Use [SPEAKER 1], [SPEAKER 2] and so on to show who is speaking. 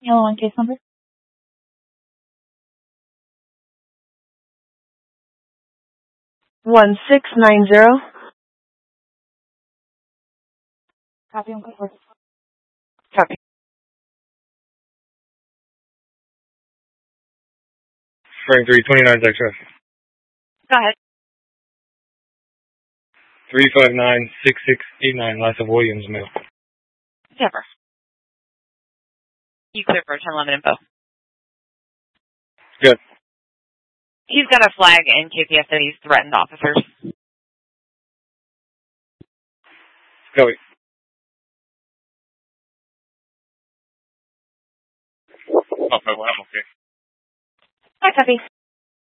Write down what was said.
[SPEAKER 1] Yellow on case number.
[SPEAKER 2] One 1690.
[SPEAKER 1] Copy on code.
[SPEAKER 2] Copy.
[SPEAKER 3] Frame 329 extra.
[SPEAKER 2] Go ahead.
[SPEAKER 3] 359-6689, Life of Williams, male.
[SPEAKER 2] Never. You clear for 1011 info.
[SPEAKER 3] Good.
[SPEAKER 2] He's got a flag in KPS that he's threatened officers.
[SPEAKER 3] Copy. Oh, well, I'm okay.
[SPEAKER 2] Hi, Copy.